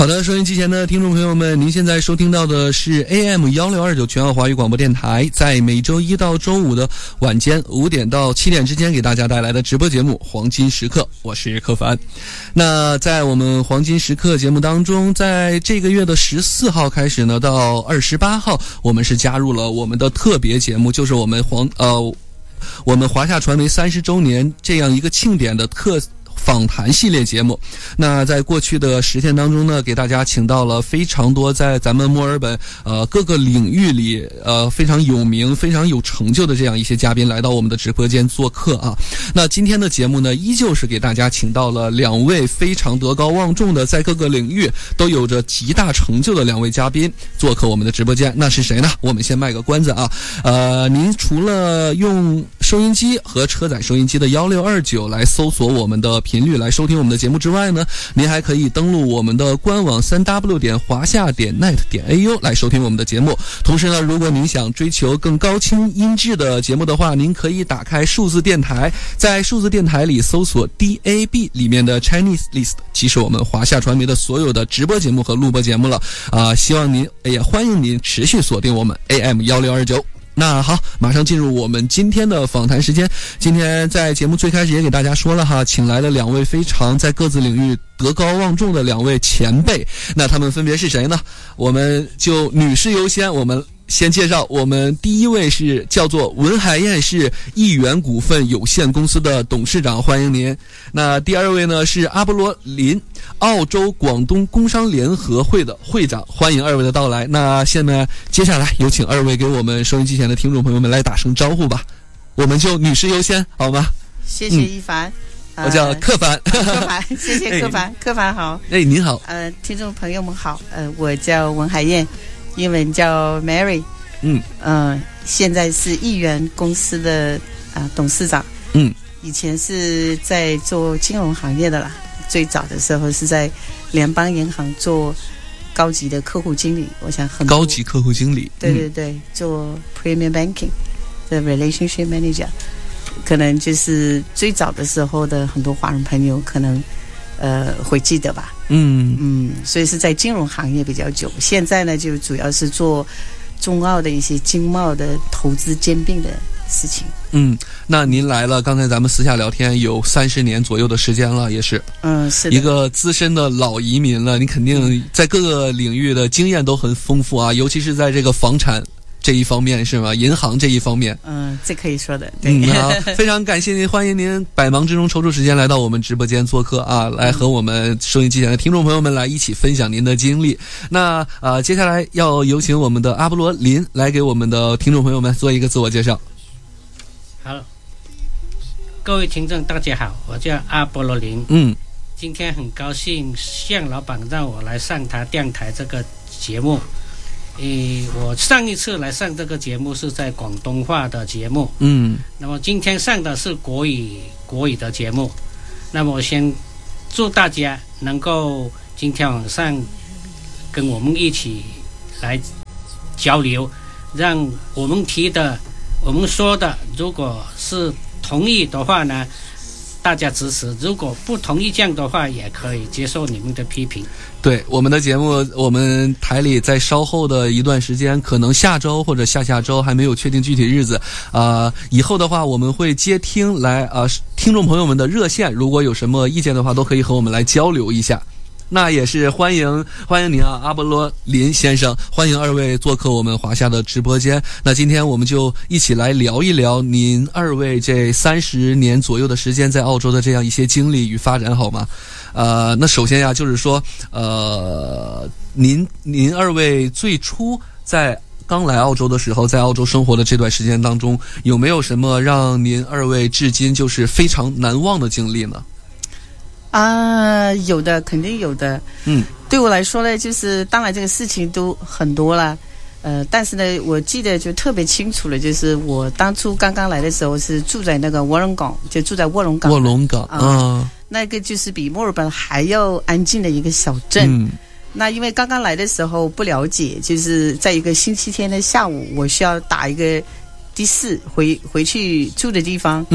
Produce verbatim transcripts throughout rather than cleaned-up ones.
好的，收音机前的听众朋友们，您现在收听到的是 A M 一六二九全澳华语广播电台，在每周一到周五的晚间五点到七点之间给大家带来的直播节目黄金时刻，我是柯凡。那在我们黄金时刻节目当中，在这个月的十四号开始呢，到二十八号，我们是加入了我们的特别节目，就是我们黄呃我们华夏传媒三十周年这样一个庆典的特访谈系列节目。那在过去的十天当中呢，给大家请到了非常多在咱们墨尔本呃各个领域里呃非常有名非常有成就的这样一些嘉宾来到我们的直播间做客啊。那今天的节目呢，依旧是给大家请到了两位非常德高望重的，在各个领域都有着极大成就的两位嘉宾做客我们的直播间。那是谁呢？我们先卖个关子啊。呃，您除了用收音机和车载收音机的一六二九来搜索我们的频率来收听我们的节目之外呢，您还可以登录我们的官网 三 w 点华夏点 net 点 a u 来收听我们的节目。同时呢，如果您想追求更高清音质的节目的话，您可以打开数字电台，在数字电台里搜索 D A B 里面的 Chinese List， 即是我们华夏传媒的所有的直播节目和录播节目了啊、呃！希望您也欢迎您持续锁定我们 A M 一六二九。那好，马上进入我们今天的访谈时间。今天在节目最开始也给大家说了哈，请来了两位非常在各自领域德高望重的两位前辈。那他们分别是谁呢？我们就女士优先，我们先介绍。我们第一位是叫做文海燕，是亿元股份有限公司的董事长，欢迎您。那第二位呢是阿波罗林，澳洲广东工商联合会的会长，欢迎二位的到来。那现在接下来有请二位给我们收音机前的听众朋友们来打声招呼吧。我们就女士优先，好吗？ 谢谢一凡、 嗯呃、我叫柯凡。 柯凡，谢谢柯凡。柯凡好。 哎，您好。 呃，听众朋友们好。呃，我叫文海燕，英文叫 Mary。嗯。呃，现在是亿元公司的啊、呃、董事长。嗯。以前是在做金融行业的啦，最早的时候是在联邦银行做高级的客户经理，我想很高级客户经理。 对对对，嗯、做 Premium Banking 的 Relationship Manager， 可能就是最早的时候的很多华人朋友可能呃会记得吧。嗯嗯，所以是在金融行业比较久。现在呢，就主要是做中澳的一些经贸的投资兼并的事情。 嗯，那您来了，刚才咱们私下聊天有三十年左右的时间了，也是， 嗯，是的， 一个资深的老移民了。你肯定在各个领域的经验都很丰富啊，尤其是在这个房产这一方面，是吗？银行这一方面， 嗯，这可以说的。对， 嗯，好，非常感谢您，欢迎您百忙之中抽出时间来到我们直播间做客啊，来和我们收音机前的听众朋友们来一起分享您的经历。那呃，接下来要有请我们的阿波罗林来给我们的听众朋友们做一个自我介绍。 好，各位听众大家好，我叫阿波罗林。嗯，今天很高兴向老板让我来上他电台这个节目。诶，我上一次来上这个节目是在广东话的节目。嗯，那么今天上的是国语国语的节目。那么我先祝大家能够今天晚上跟我们一起来交流，让我们提的我们说的如果是同意的话呢，大家支持；如果不同意这样的话，也可以接受你们的批评。 对，我们的节目，我们台里在稍后的一段时间，可能下周或者下下周还没有确定具体日子，啊、呃，以后的话我们会接听来啊、呃，听众朋友们的热线，如果有什么意见的话，都可以和我们来交流一下。那也是欢迎欢迎您啊，阿波罗林先生，欢迎二位做客我们华夏的直播间。那今天我们就一起来聊一聊您二位这三十年左右的时间在澳洲的这样一些经历与发展，好吗？呃，那首先呀，就是说，呃，您您二位最初在刚来澳洲的时候，在澳洲生活的这段时间当中，有没有什么让您二位至今就是非常难忘的经历呢？ 啊，有的，肯定有的。嗯，对我来说呢，就是当然这个事情都很多了，呃，但是呢，我记得就特别清楚了，就是我当初刚刚来的时候是住在那个卧龙岗，就住在卧龙岗。 卧龙岗啊、嗯， 那个就是比墨尔本还要安静的一个小镇。嗯，那因为刚刚来的时候不了解，就是在一个星期天的下午，我需要打一个的士回回去住的地方。嗯。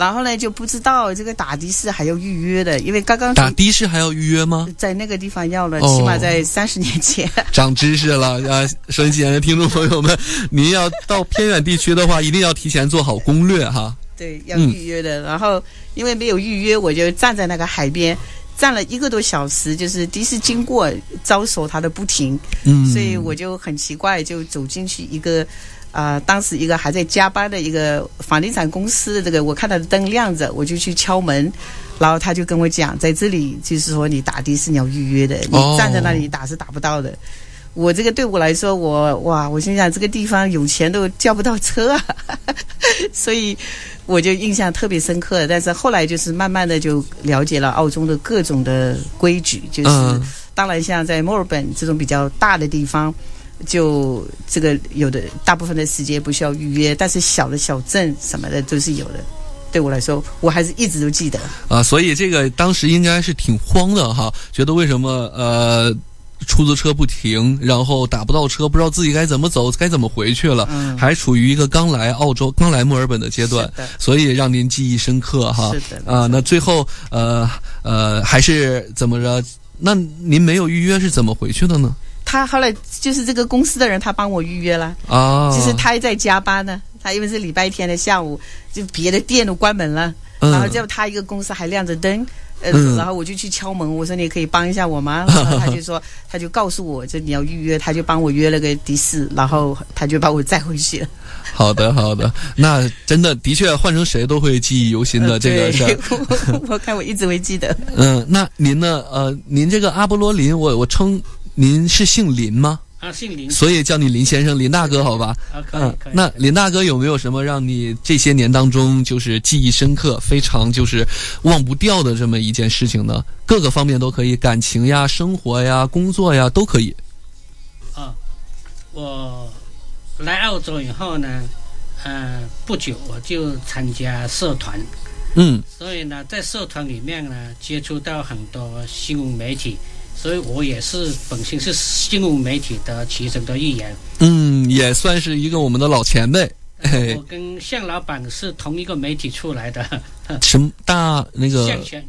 然后呢就不知道这个打的士还要预约的，因为刚刚打的士还要预约吗？ 在那个地方要了，哦、起码在三十年前。 长知识了啊！收音机前的听众朋友们，您要到偏远地区的话，一定要提前做好攻略哈。 对，要预约的。嗯、然后因为没有预约，我就站在那个海边。站了一个多小时，就是的士经过招手他都不停，嗯，所以我就很奇怪，就走进去一个，啊、呃，当时一个还在加班的一个房地产公司的这个，我看他的灯亮着，我就去敲门，然后他就跟我讲，在这里就是说你打的士你要预约的，你站在那里打是打不到的。哦，我这个对我来说，我哇，我心想这个地方有钱都叫不到车啊，所以我就印象特别深刻。但是后来就是慢慢的就了解了澳洲的各种的规矩，就是、嗯、当然像在墨尔本这种比较大的地方，就这个有的大部分的时间不需要预约，但是小的小镇什么的都是有的。对我来说，我还是一直都记得啊，所以这个当时应该是挺慌的哈，觉得为什么呃。出租车不停，然后打不到车，不知道自己该怎么走，该怎么回去了，嗯、还处于一个刚来澳洲、刚来墨尔本的阶段，所以让您记忆深刻哈。 是的啊、呃，那最后呃呃还是怎么着？那您没有预约是怎么回去的呢？ 他后来就是这个公司的人，他帮我预约了啊，就是他在加班呢，他因为是礼拜天的下午，就别的店都关门了，嗯、然后就他一个公司还亮着灯。呃，嗯、然后我就去敲门，我说你可以帮一下我吗？然后他就说，他就告诉我，这你要预约，他就帮我约了个的士，然后他就把我载回去了。 好的，好的，那真的的确换成谁都会记忆犹新的这个事儿。 我, 我看我一直会记得。 嗯，那您呢？呃，您这个阿波罗林，我我称您是姓林吗？ 啊，姓林， 所以叫你林先生、林大哥，好吧？ 啊，可以， 嗯， 可以。 那林大哥有没有什么让你这些年当中就是记忆深刻、非常就是忘不掉的这么一件事情呢？各个方面都可以，感情呀、生活呀、工作呀都可以。 啊，我来澳洲以后呢，呃，不久我就参加社团， 嗯， 所以呢，在社团里面呢，接触到很多新闻媒体。所以我也是本身是新闻媒体的其中的一员， 嗯，也算是一个我们的老前辈。 我跟向老板是同一个媒体出来的， 什么大那个？ 向全，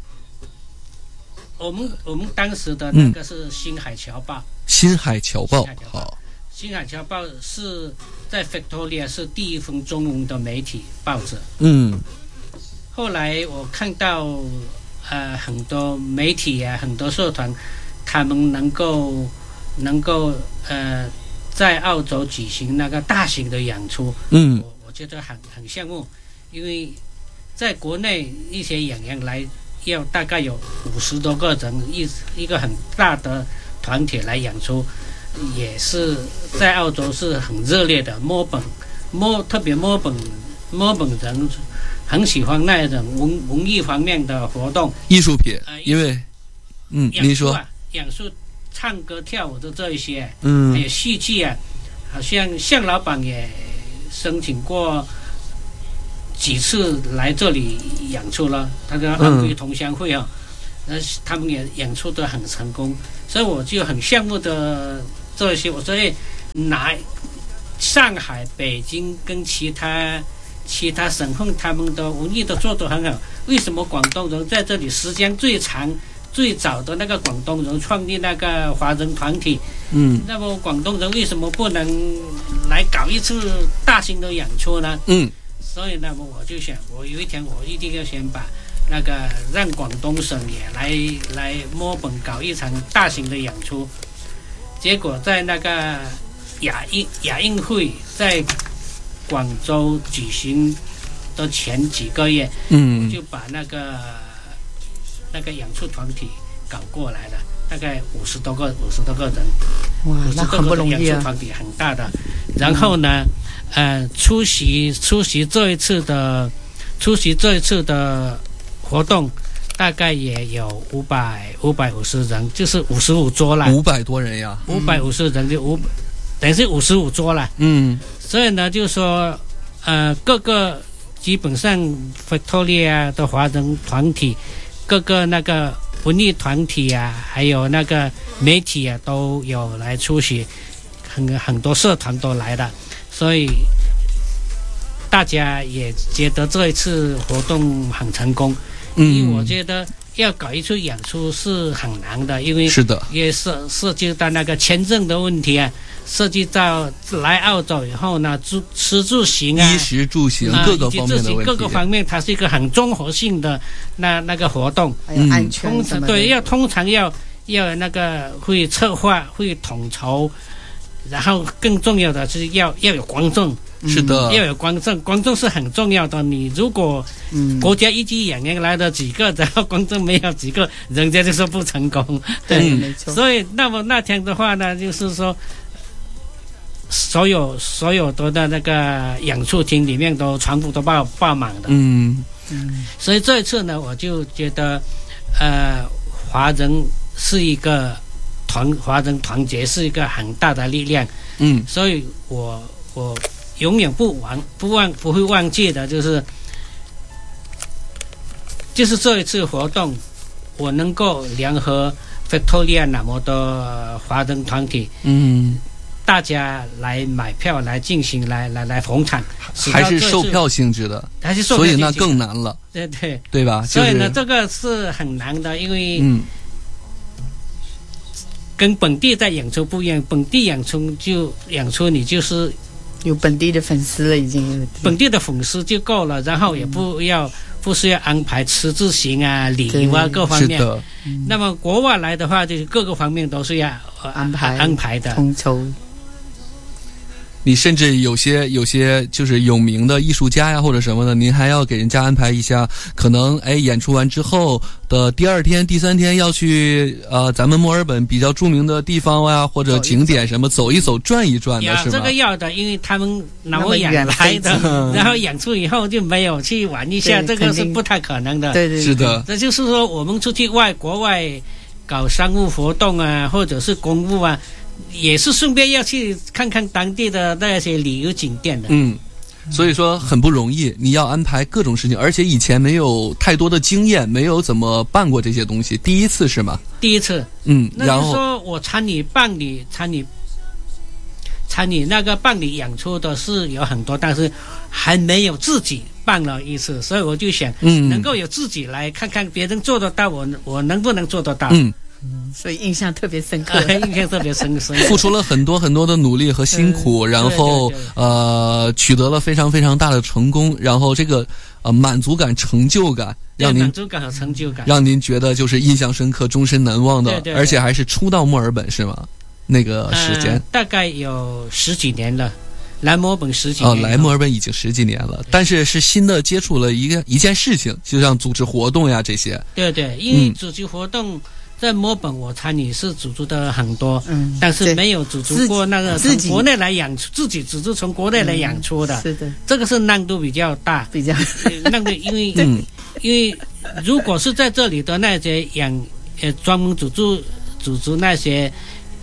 我们我们当时的那个是新海侨报。嗯、 新海侨报，好。 新海侨报是在 Victoria 是第一份中文的媒体报纸。 嗯。 后来我看到。呃，很多媒体啊，很多社团，他们能够能够呃，在澳洲举行那个大型的演出， 嗯， 我我觉得很很羡慕，因为在国内一些演员来要大概有五十多个人，一一个很大的团体来演出，也是在澳洲是很热烈的。墨本墨特别墨本墨本人。很喜欢那种文文艺方面的活动， 艺术品，呃、因为，嗯，您说， 演出、唱歌、跳舞的这一些， 嗯， 还有戏剧啊，好像向老板也申请过几次来这里演出了，他的安徽同乡会啊，那、嗯、他们也演出得很成功，所以我就很羡慕的这些，我所以拿上海、北京跟其他。其他省份他们的文艺都做得很好，为什么广东人在这里时间最长、最早的那个广东人创立那个华人团体？ 嗯， 那么广东人为什么不能来搞一次大型的演出呢？ 嗯， 所以那么我就想，我有一天我一定要先把那个让广东省也来来墨本搞一场大型的演出。结果在那个亚运亚运会在。广州举行的前几个月， 嗯， 就把那个那个演出团体搞过来了，大概五十多个，五十多个人， 哇，那很不容易啊！ 演出团体很大的，然后呢，呃，出席出席这一次的出席这一次的活动，大概也有五百五百五十人，就是五十五桌了， 五百多人呀， 五百五十人就五，等于是五十五桌了， 嗯。 所以呢，就说，呃，各个基本上 Victoria 的华人团体，各个那个文艺团体啊，还有那个媒体啊，都有来出席，很很多社团都来了，所以大家也觉得这一次活动很成功，嗯，因为我觉得要搞一次演出是很难的，因为是的， 也涉涉及到那个签证的问题啊，涉及到来澳洲以后呢，住吃住行啊， 衣食住行各个方面的问题， 各个方面它是一个很综合性的那那个活动， 还有安全通常对要通常要要那个会策划会统筹，然后更重要的是要要有观众。 是的， 要有观众，观众是很重要的。你如果国家一级演员来了几个，然后观众没有几个，人家就说不成功。 对，没错。 所以那么那天的话呢，就是说，所有所有的的那个演出厅里面都全部都爆爆满的。 嗯嗯。所以这一次呢，我就觉得，呃，华人是一个团，华人团结是一个很大的力量。 嗯。 所以我我。永远不忘不忘不会忘记的，就是就是这一次活动，我能够联合 Victoria 那么多华人团体， 嗯， 大家来买票来进行来来来捧场， 还是售票性质的， 还是售票性质的， 所以那更难了， 对对对吧？ 所以呢，这个是很难的，因为嗯。 跟本地在演出不一样，本地演出就演出你就是。 有本地的粉丝了，已经本地的粉丝就够了，然后也不要、嗯、不需要安排吃住行啊、旅游啊各方面。 是的。 那么国外来的话，就是各个方面都是要、呃、 安排安排的， 统筹。 你甚至有些有些就是有名的艺术家呀或者什么的，您还要给人家安排一下，可能哎演出完之后的第二天、第三天要去呃咱们墨尔本比较著名的地方呀或者景点什么走一走、转一转的，是吗？ 这个要的，因为他们那么远来的，然后演出以后就没有去玩一下，这个是不太可能的。 对对， 是的。 这就是说，我们出去外国外搞商务活动啊，或者是公务啊。也是顺便要去看看当地的那些旅游景点的， 嗯，所以说很不容易，你要安排各种事情，而且以前没有太多的经验，没有怎么办过这些东西，第一次是吗？ 第一次， 嗯， 那就是说我参与办理参与参与那个办理演出的是有很多，但是还没有自己办了一次，所以我就想，嗯，能够有自己来看看别人做得到，我我能不能做得到？ 嗯。 嗯，所以印象特别深刻， 呃、印象特别深刻， 付出了很多很多的努力和辛苦，嗯、然后对对对呃取得了非常非常大的成功，然后这个呃满足感、成就感，让您满足感和成就感， 让您觉得就是印象深刻、终身难忘的， 对对对， 而且还是初到墨尔本是吗？那个时间、呃、 大概有十几年了。来墨尔本十几年， 哦，来墨尔本已经十几年了，但是是新的接触了一个一件事情，就像组织活动呀这些。 对对，因为组织活动。嗯在墨尔本，我参与是组织的很多，嗯，但是没有组织过那个从国内来演出，自己组织从国内来演出的， 嗯、是的， 这个是难度比较大， 比较那个因为、嗯、因为如果是在这里的那些演呃专门组织组织那些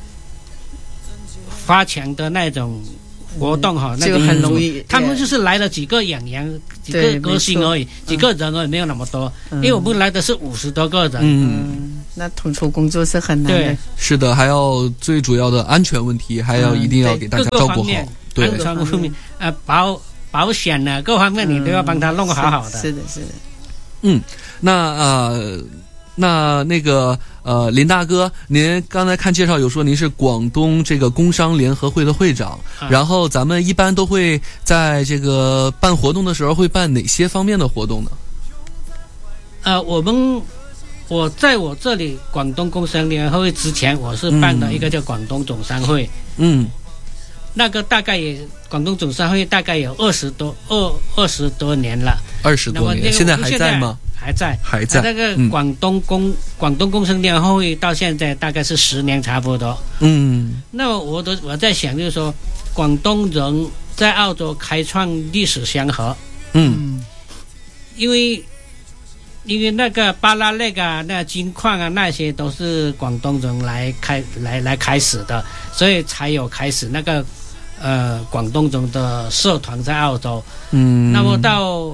发强的那种活动哈， 嗯、就很容易， 他们就是来了几个演员、几个歌星而已，几个人而已，没有那么多，嗯、因为我们来的是五十多个人， 嗯。 那统筹工作是很难的， 对， 是的，还要最主要的安全问题，还要一定要给大家照顾好， 对，安全方面，呃，保保险呢，各方面你都要帮他弄好好的。 是, 是的，是的。 嗯，那呃，那那个呃，林大哥，您刚才看介绍有说您是广东这个工商联合会的会长，啊、然后咱们一般都会在这个办活动的时候会办哪些方面的活动呢？ 呃，我们。我在我这里广东工商联合会之前，我是办了一个叫广东总商会， 嗯， 那个大概也广东总商会大概有二十多二二十多年了， 二十多年，现在还在吗？ 还在， 还在。 那个广东工、嗯、广东工商联合会到现在大概是十年差不多， 嗯。 那我都我在想就是说，广东人在澳洲开创历史相合， 嗯， 因为。因为那个巴拉那个那金矿啊，那些都是广东人来开来来开始的，所以才有开始那个呃广东人的社团在澳洲。 嗯， 那么到，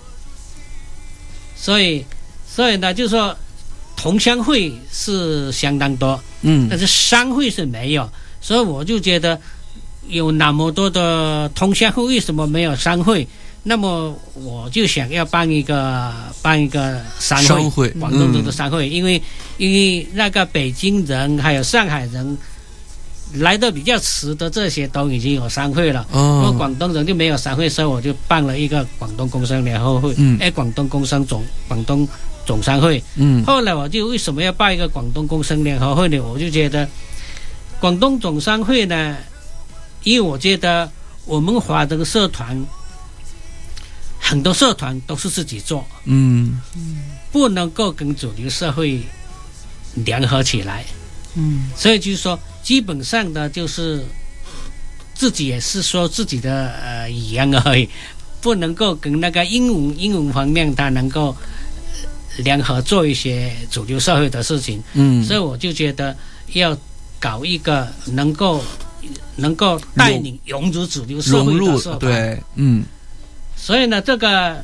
所以所以呢，就是说同乡会是相当多， 嗯， 但是商会是没有，所以我就觉得有那么多的同乡会，为什么没有商会？ 那么我就想要办一个办一个商会， 商会广东人的商会，嗯、因为因为那个北京人还有上海人来的比较迟的这些都已经有商会了，哦，那么广东人就没有商会，所以我就办了一个广东工商联合会，嗯，哎，广东工商总广东总商会，嗯，后来我就为什么要办一个广东工商联合会呢？我就觉得广东总商会呢，因为我觉得我们华人社团。很多社团都是自己做，嗯，不能够跟主流社会联合起来，嗯，所以就是说，基本上的就是自己也是说自己的呃语言而已，不能够跟那个英文英文方面它能够联合做一些主流社会的事情，嗯，所以我就觉得要搞一个能够能够带领融入主流社会的社团， 对，嗯。 所以呢，这个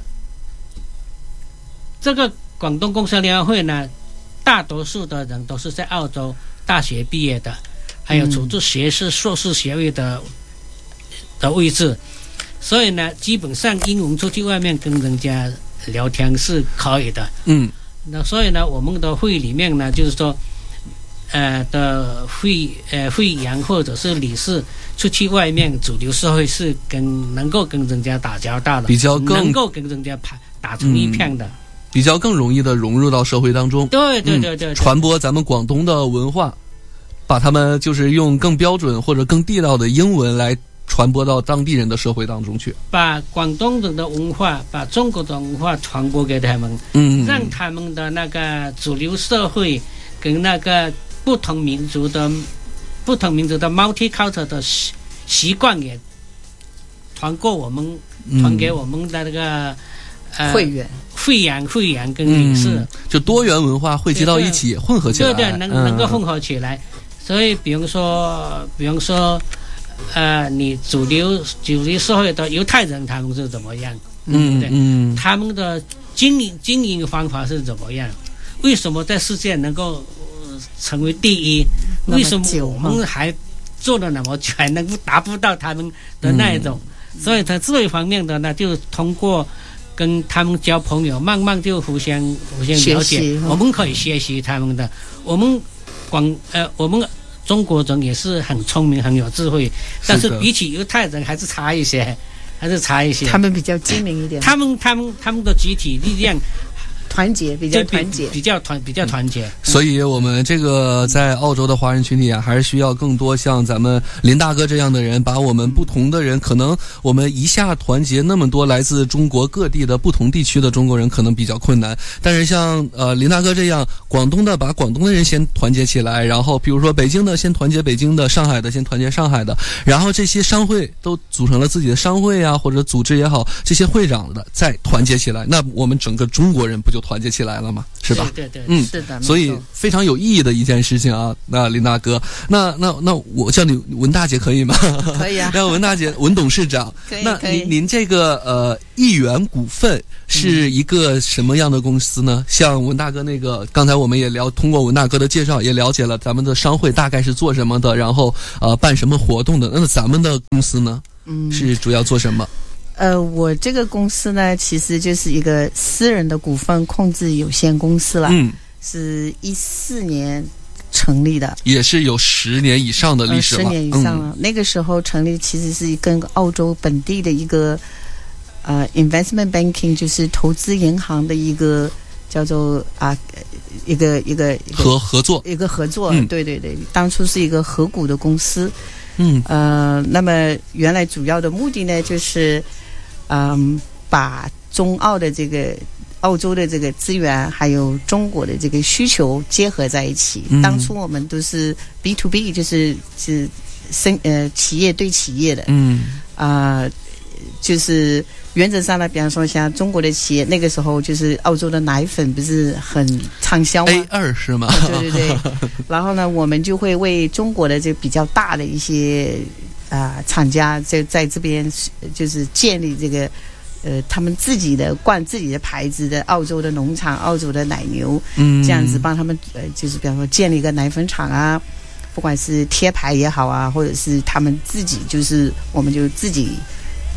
这个广东工商联合会呢，大多数的人都是在澳洲大学毕业的，还有组织学士、硕士学位的的位置，所以呢，基本上英文出去外面跟人家聊天是可以的。嗯，那所以呢，我们的会里面呢，就是说，呃的会呃会员或者是理事。出去外面主流社会是跟能够跟人家打交道的， 比较更能够跟人家打成一片的，嗯、 比较更容易的融入到社会当中。 对对对 对, 对、嗯， 传播咱们广东的文化，把他们就是用更标准或者更地道的英文来传播到当地人的社会当中去， 把广东人的文化，把中国的文化传播给他们，嗯，让他们的那个主流社会跟那个不同民族的。不同民族的 multicultural 的习习惯也传过我们，传给我们的那个、 呃、会员、 会员、会员跟理事、嗯， 就多元文化汇集到一起，混合起来， 对对，能、嗯、能够混合起来。所以，比如说，比如说，呃，你主流主流社会的犹太人他们是怎么样？嗯，对，嗯，他们的经营经营方法是怎么样？为什么在世界能够成为第一？为什么我们还做了那么久，还能够达不到他们的那一种？嗯、所以他这一方面的呢，就通过跟他们交朋友，慢慢就互相互相了解。我们可以学习他们的。我们广呃，我们中国人也是很聪明、很有智慧，但是比起犹太人还是差一些，还是差一些。 他们比较精明一点。 他们他们他们的集体力量。 团结比较团结， 比较团比较团结、嗯。 所以，我们这个在澳洲的华人群体啊，还是需要更多像咱们林大哥这样的人，把我们不同的人，可能我们一下团结那么多来自中国各地的不同地区的中国人，可能比较困难。但是像呃林大哥这样，广东的把广东的人先团结起来，然后比如说北京的先团结北京的，上海的先团结上海的，然后这些商会都组成了自己的商会啊，或者组织也好，这些会长的再团结起来，那我们整个中国人不就团结起来了吗？是吧？ 对对对， 嗯， 是的。 所以非常有意义的一件事情啊。那林大哥，那那那我叫你文大姐可以吗？ 可以啊。 让文大姐，文董事长。 可以那可以。 您您这个呃一元股份是一个什么样的公司呢？嗯、像文大哥那个，刚才我们也聊，通过文大哥的介绍也了解了咱们的商会大概是做什么的，然后呃办什么活动的。那咱们的公司呢，嗯，是主要做什么？ 呃，我这个公司呢，其实就是一个私人的股份控制有限公司了，嗯，是一四年成立的， 也是有十年以上的历史了， 呃、十年以上了、嗯。那个时候成立，其实是跟澳洲本地的一个呃 investment banking， 就是投资银行的一个叫做啊一个一个合合作一个合作、嗯，对对对，当初是一个合股的公司，嗯呃，那么原来主要的目的呢，就是。嗯，把中澳的这个澳洲的这个资源，还有中国的这个需求结合在一起。嗯、当初我们都是 B to B， 就是是生呃企业对企业的。嗯啊、呃，就是原则上呢，比方说像中国的企业，那个时候就是澳洲的奶粉不是很畅销吗 ？A 二是吗？ 对对对。然后呢，我们就会为中国的这比较大的一些。啊、呃，厂家在在这边就是建立这个，呃，他们自己的冠自己的牌子的澳洲的农场、澳洲的奶牛，嗯，这样子帮他们呃，就是比方说建立一个奶粉厂啊，不管是贴牌也好啊，或者是他们自己就是我们就自己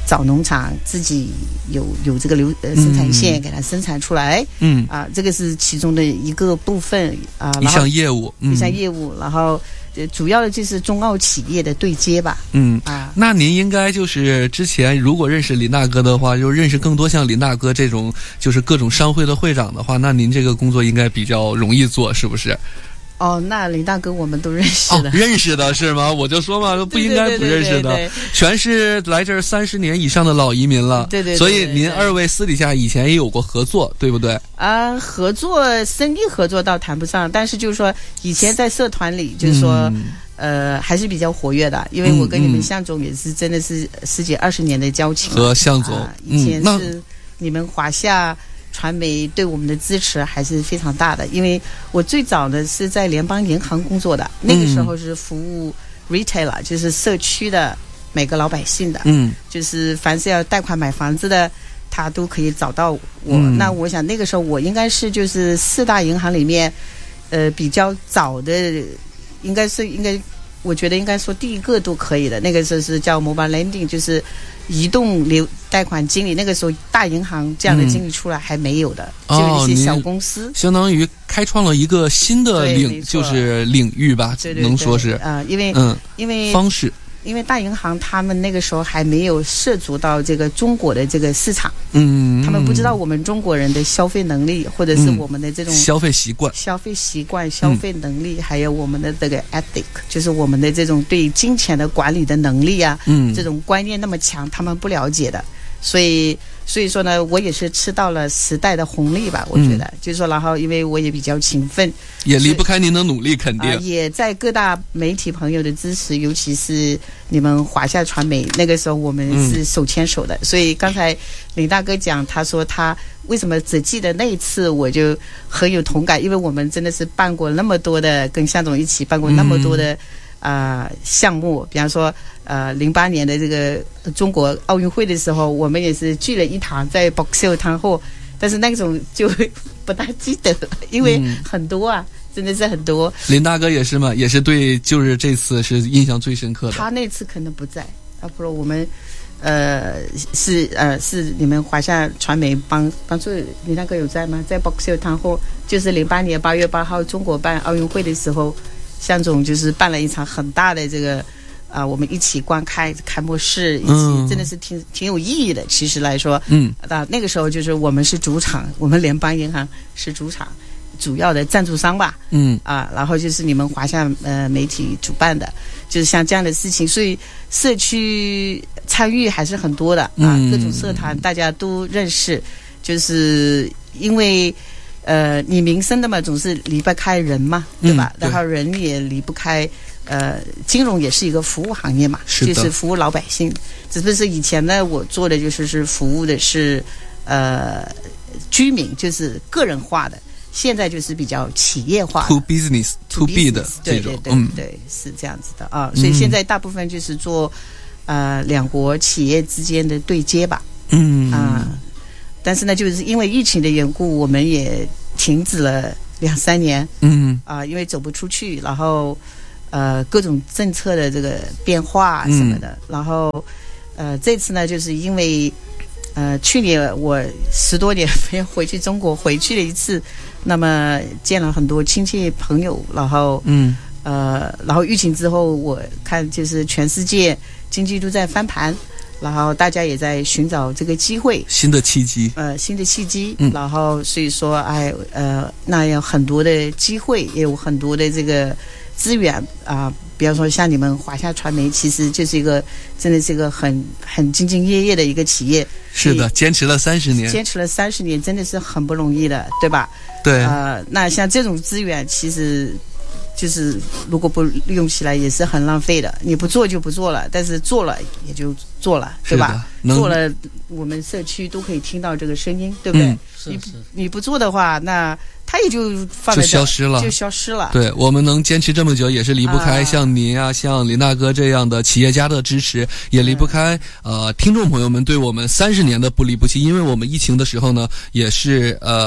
找农场自己有有这个流呃生产线，给它生产出来。嗯啊，这个是其中的一个部分啊， 一项业务， 一项业务，然后。主要的就是中澳企业的对接吧。 嗯啊，那您应该就是之前如果认识林大哥的话，就认识更多像林大哥这种就是各种商会的会长的话，那您这个工作应该比较容易做，是不是？ 哦，那林大哥我们都认识的， 哦、认识的是吗？我就说嘛，不应该不认识的，对对对对对，全是来这儿三十年以上的老移民了。 对 对, 对, 对, 对, 对， 所以您二位私底下以前也有过合作，对不对？ 啊、呃，合作生意合作倒谈不上，但是就是说以前在社团里，就是说、嗯、呃还是比较活跃的，因为我跟你们向总也是真的是十几二十年的交情。 和向总、 呃，以前是你们华夏传媒对我们的支持还是非常大的，因为我最早的是在联邦银行工作的，那个时候是服务 retailer， 就是社区的每个老百姓的，嗯，就是凡是要贷款买房子的，他都可以找到我。嗯、那我想那个时候我应该是就是四大银行里面，呃，比较早的，应该是应该，我觉得应该说第一个都可以的。那个时候是叫 mobile lending， 就是移动流贷款经理，那个时候大银行这样的经理出来还没有的，嗯、就一些小公司， 哦、相当于开创了一个新的领，就是领域吧， 对对对， 能说是啊、呃，因为嗯， 因为方式。 因为大银行他们那个时候还没有涉足到这个中国的这个市场， 嗯， 他们不知道我们中国人的消费能力，或者是我们的这种消费习惯、 消费习惯、消费能力，嗯、还有我们的这个 ethic， 就是我们的这种对金钱的管理的能力啊，嗯，这种观念那么强，他们不了解的，所以。所以说呢，我也是吃到了时代的红利吧，我觉得，嗯、就是说，然后因为我也比较勤奋， 也离不开您的努力，肯定、呃、 也在各大媒体朋友的支持，尤其是你们华夏传媒，那个时候我们是手牵手的。嗯、所以刚才林大哥讲，他说他为什么只记得那一次，我就很有同感，因为我们真的是办过那么多的，跟向总一起办过那么多的。嗯啊、呃，项目，比方说，呃，零八年的这个中国奥运会的时候，我们也是聚了一堂，在 Boxhill 堂后，但是那种就不大记得了，因为很多啊，嗯、真的是很多。 林大哥也是嘛，也是对，就是这次是印象最深刻的。 他那次可能不在，啊，不然我们，呃，是呃是你们华夏传媒帮帮助林大哥有在吗？在 Boxhill 堂后，就是零八年八月八号中国办奥运会的时候。向总就是办了一场很大的这个，啊、呃，我们一起观看开幕式，一起真的是挺挺有意义的。其实来说，嗯，啊，那个时候就是我们是主场，我们联邦银行是主场，主要的赞助商吧，嗯，啊，然后就是你们华夏呃媒体主办的，就是像这样的事情，所以社区参与还是很多的啊，各种社团大家都认识，就是因为。呃，你民生的嘛，总是离不开人嘛，对吧？嗯、对然后人也离不开，呃，金融也是一个服务行业嘛， 是就是服务老百姓。只不过是以前呢，我做的就是是服务的是呃居民，就是个人化的。现在就是比较企业化 ，to business to B 的这种， 对对对、嗯、对，是这样子的啊。所以现在大部分就是做呃两国企业之间的对接吧，嗯啊。但是呢，就是因为疫情的缘故，我们也停止了两三年。嗯啊、呃，因为走不出去，然后呃各种政策的这个变化什么的，嗯、然后呃这次呢，就是因为呃去年我十多年没回去中国，回去了一次，那么见了很多亲戚朋友，然后嗯呃然后疫情之后，我看就是全世界经济都在翻盘。然后大家也在寻找这个机会， 新的契机， 呃，新的契机。嗯，然后所以说，哎，呃，那有很多的机会，也有很多的这个资源啊、呃。比方说，像你们华夏传媒，其实就是一个真的是一个很很兢兢业业的一个企业。 是的，坚持了三十年， 坚持了三十年，真的是很不容易的，对吧？ 对。 呃，那像这种资源，其实。就是如果不利用起来也是很浪费的，你不做就不做了，但是做了也就做了，对吧？做了我们社区都可以听到这个声音，对不对？嗯、 是是你不做的话，那它也就放在这就消失了， 就消失了。 对，我们能坚持这么久，也是离不开像您啊、像林大哥这样的企业家的支持，也离不开嗯、 呃听众朋友们对我们三十年的不离不弃。因为我们疫情的时候呢，也是呃。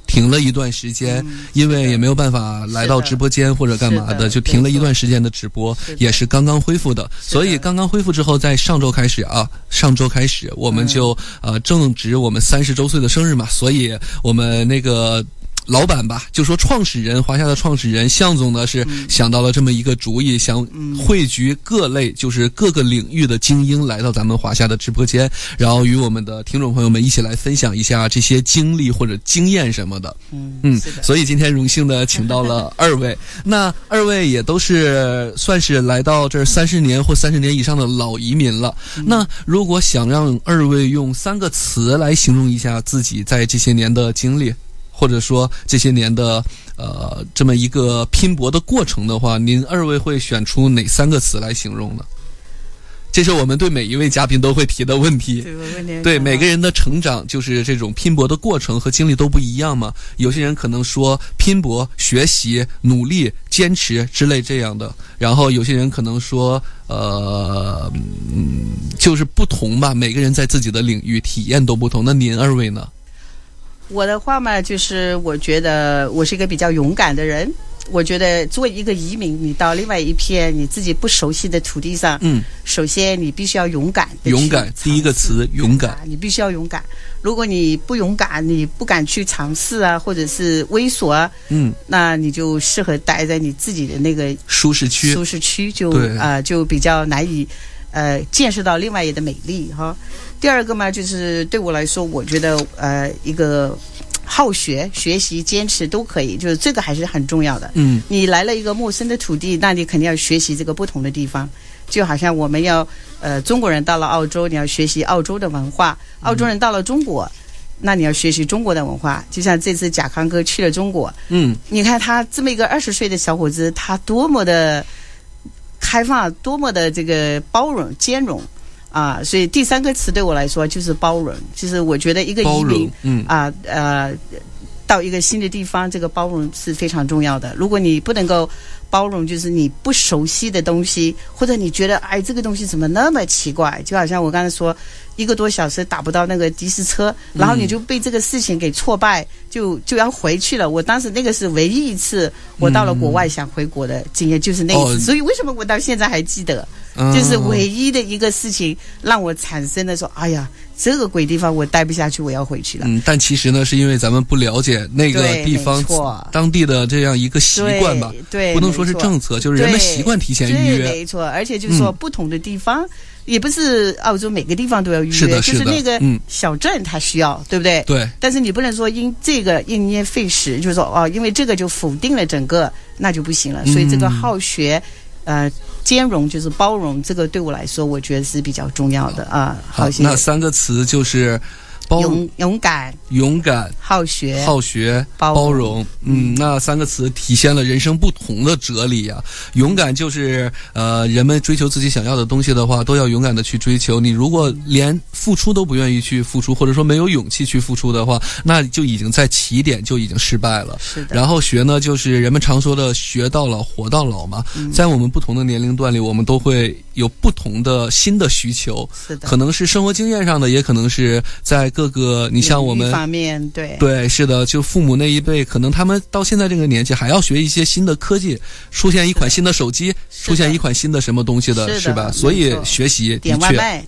停了一段时间，嗯、因为也没有办法来到直播间或者干嘛的，的就停了一段时间的直播，是也是刚刚恢复的。所以刚刚恢复之后，在上周开始啊，上周开始我们就、嗯、呃正值我们三十周岁的生日嘛，所以我们那个。老板吧，就说创始人华夏的创始人向总呢是想到了这么一个主意，想汇聚各类就是各个领域的精英来到咱们华夏的直播间，然后与我们的听众朋友们一起来分享一下这些经历或者经验什么的。 嗯嗯，所以今天荣幸的请到了二位，那二位也都是算是来到这三十年或三十年以上的老移民了。嗯、那如果想让二位用三个词来形容一下自己在这些年的经历，或者说这些年的呃这么一个拼搏的过程的话，您二位会选出哪三个词来形容呢？这是我们对每一位嘉宾都会提的问题。 对， 对每个人的成长就是这种拼搏的过程和经历都不一样嘛。有些人可能说拼搏、学习、努力、坚持之类这样的，然后有些人可能说呃嗯就是不同吧，每个人在自己的领域体验都不同。那您二位呢？ 我的话嘛，就是我觉得我是一个比较勇敢的人。我觉得作为一个移民，你到另外一片你自己不熟悉的土地上，嗯，首先你必须要勇敢。 勇敢，第一个词，勇敢。 你必须要勇敢。如果你不勇敢，你不敢去尝试啊，或者是猥琐啊，嗯，那你就适合待在你自己的那个舒适区， 舒适区就啊、呃、就比较难以呃见识到另外一的美丽哈。第二个嘛，就是对我来说，我觉得呃一个好学、学习、坚持都可以，就是这个还是很重要的。嗯，你来了一个陌生的土地，那你肯定要学习这个不同的地方。就好像我们要呃中国人到了澳洲，你要学习澳洲的文化；澳洲人到了中国，那你要学习中国的文化。就像这次贾康哥去了中国，嗯，你看他这么一个二十岁的小伙子，他多么的开放，多么的这个包容、兼容。啊，所以第三个词对我来说就是包容。就是我觉得一个移民，嗯啊呃，到一个新的地方，这个包容是非常重要的。如果你不能够包容，就是你不熟悉的东西，或者你觉得哎这个东西怎么那么奇怪，就好像我刚才说一个多小时打不到那个的士车，然后你就被这个事情给挫败，就就要回去了。我当时那个是唯一一次我到了国外想回国的经验，就是那一次。哦、所以为什么我到现在还记得？就是唯一的一个事情让我产生的说，哎呀，这个鬼地方我待不下去，我要回去了。 嗯，但其实呢，是因为咱们不了解那个地方当地的这样一个习惯吧， 对，对不能说是政策，就是人们习惯提前预约。 没错，而且就是说不同的地方。嗯也不是澳洲每个地方都要预约， 是的， 就是那个小镇它需要，嗯、对不对？ 对。 但是你不能说因这个因噎废食，就是说哦，因为这个就否定了整个，那就不行了。所以这个好学，呃，兼容就是包容，这个对我来说，我觉得是比较重要的啊。好， 那三个词就是。 勇勇敢、 勇敢、 好学、 好学、 包包容。嗯，那三个词体现了人生不同的哲理啊。勇敢就是呃，人们追求自己想要的东西的话，都要勇敢的去追求。你如果连付出都不愿意去付出，或者说没有勇气去付出的话，那就已经在起点就已经失败了。 是的。 然后学呢，就是人们常说的学到老活到老嘛。嗯、在我们不同的年龄段里，我们都会有不同的新的需求。 是的。 可能是生活经验上的，也可能是在各个你像我们方面，对对是的，就父母那一辈，可能他们到现在这个年纪还要学一些新的科技，出现一款新的手机，出现一款新的什么东西的， 是, 是吧？所以学习的确。